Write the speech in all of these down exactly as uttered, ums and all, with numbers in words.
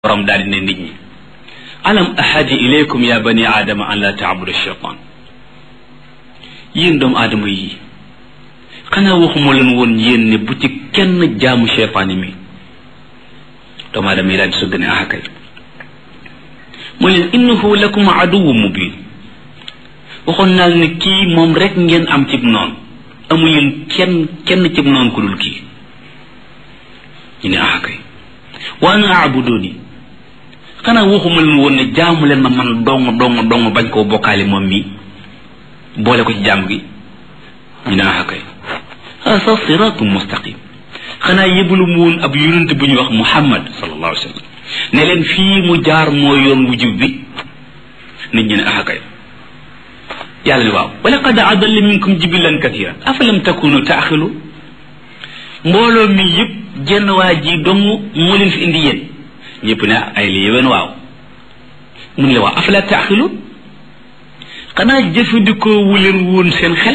borom daal di ne nit ñi alam ahadi ilaykum ya bani aadama an la taabudu shaytan yéen doomu aadama yi xanaa waxuma leen woon yéen ne bu ci kenn jaamu shaytaan mi doomu aadama yi daal di sëgg ne ah kay mu leen innahu lakum aduwwun mubin waxoon naa ne kii moom rek ngeen am cib noonu amu leen kenn kenn cib noonu ku dul kii ñu ne ah kay wa ana aabuduni xanaa waxuma leen woon ne jaamu leen ma man dong dong dong bañ koo bokkaale moom mi boole ko ci jaam gi ñu ne ah kay hasa siratum mustaqim xanaa yëbalu mu woon ab yonent bu ñuy wax muhammad sallallahu alayhi wa sallam ne leen fii mu jaar moo yoon wu jub bi nit ñi ne ah kay yàlla ne waaw wa laqad adalla minkum jibilan kathiran afalam takunu taaxilu mbooloo mi yëpp jenn waa ji dong moo leen fi indi yéen ñëpp ne ay li yéwén waaw mun la waaw afala taaxilu xanaa jëfandikoo wu leen woon seen xel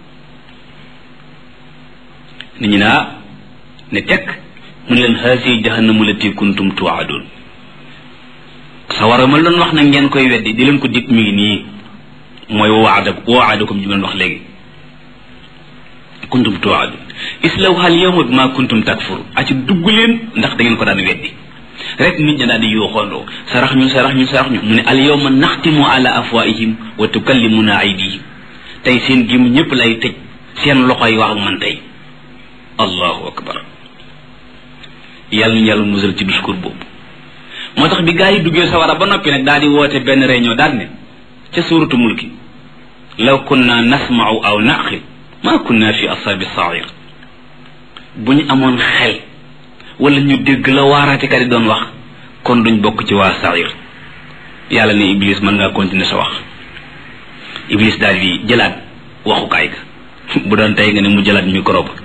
nit ñi naa ne tekk mun leen haasi jahannamu lati kuntum tuwaadun sawara ma loon wax na ngeen koy weddi di leen ko dig mi ngi nii mooy waada waadakum ji leen wax léegi kuntum tuwaadun islawha al yawma bima kuntum takfur a ci dugg leen ndax da ngeen ko daan weddi rek nit ñi daal di yooxoondoo sarax ñu sarax ñu sarax ñu mu ne al yawma naxtimu ala afwaihim wa tukallimuna aydihim tey seen gim ñëpp lay tëj seen loxo yi wax ak man tey allahu akbar yàlla ñu yàlla musal ci discours boobu moo tax bi gaa yi duggee sawara ba noppi nag daal di woote benn réunion daal ne ca suuratu mulki law kunna nasma'u aw naqil ma kunna fi ashabi sair bu ñu amoon xel wala ñu dégg la waaraatekat yi doon wax kon duñ bokk ci waa sair yàlla ne iblis mën ngaa continuer sa wax iblis daal di jëlaat waxukaay ga bu doon tey nga ne mu jëlaat micro ba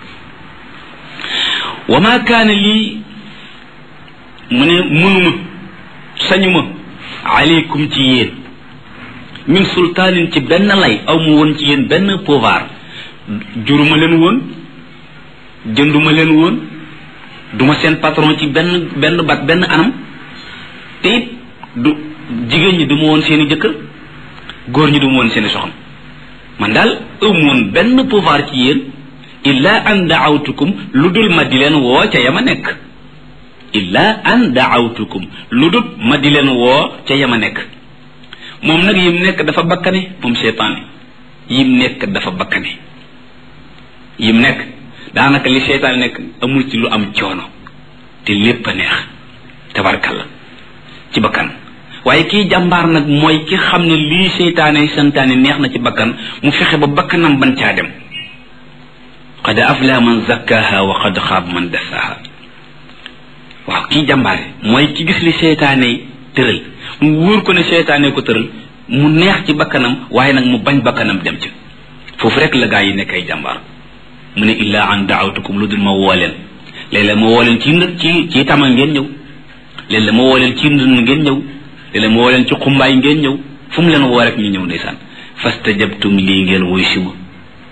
wa ma kaana lii mu ne mënuma sañuma aleykum ci yéen min sultaanin ci benn lay aw mu woon ci yéen benn pouvoir juruma leen woon jënduma leen woon duma seen patron ci benn benn bat benn anam te it du jigéen ñi duma woon seeni jëkkër góor ñi duma woon seeni soxna man daal amu woon benn pouvoir ci yéen illa an daawtukum lu dul ma di leen woo ca yama nekk illa an daawtukum lu dul ma di leen woo ca yama nekk moom nag yim nekk dafa bakkane moom seytaane yim nekk dafa bakkane yim nekk daanaka li seytaane nekk amul ci lu am coono te lépp a neex tabarkalla ci bakkan waaye kii jàmbaar nag mooy ki xam ne lii seytaane santaane neex na ci bakkan mu fexe ba bakkanam ban caa dem qad aflaha man zakkaha wa qad xaab man dassaha waaw kii jàmbaare mooy ki gis li seytaane tëral mu wóor ko ne seytaane ko tëral mu neex ci bakkanam waaye nag mu bañ bakkanam dem ci foofu rek la gaa yi nekk ay jàmbaar mu ne illaa an daawtukum lu dul ma woo leen léeg-léeg ma woo leen ci ndë ci ci tama ngeen ñëw léeg-léeg ma woo leen ci ndënd ngeen ñëw léeg-léeg ma woo leen ci xumbaay ngeen ñëw fu mu leen woo rek ñu ñëw ndeysaan fastajabtum lii ngeen wuy si ma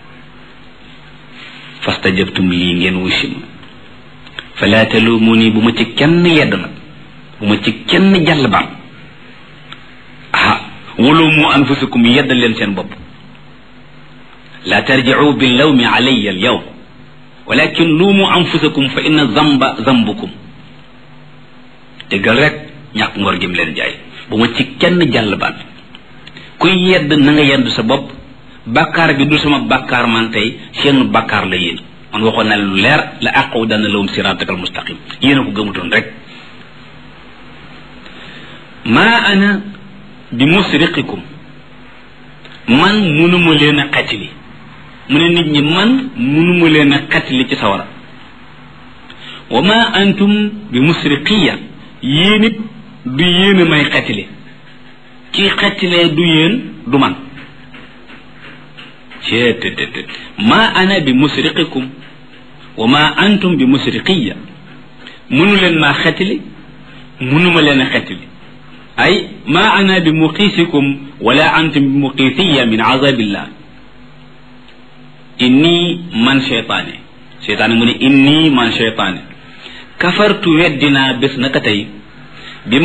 fastajabtum lii ngeen wuy si ma falaa taluumuni bu ma ci kenn yedd nag bu ma ci kenn jàll baat ah waluumu anfusakum yedd leen seen bopp laa tarji'u bil lawmi alayya al yawm walakin luumu anfusakum fa inna zamba zambukum déggal rek ñàkk ngor gi mu leen jaay bu ma ci kenn jàll baat kuy yedd na nga yedd sa bopp bàkkaar bi du sama bàkkaar man tey seen bàkkaar la yéen man waxoon naa lu leer la aqudanna lahum siratakal mustaqim yéen a ko gëmutoon rek maa ana bi musriqikum man munuma leen a xatili mu ne nit ñi man munuma leen a xatili ci sawara wa ma antum bi musriqiya yéen it du yéen a may xatili kii xatilee du yéen du man ceetetetet ma ana bi musriqikum wa ma antum bi musriqiya munu leen maa xetili munuma leen a xetili ay ma ana bi muqiisikum wala antum bi muqiisiya min azabillah inni man cheytaane cheytaane mu ne inni man cheytaane kafartu weddinaa bés naka tey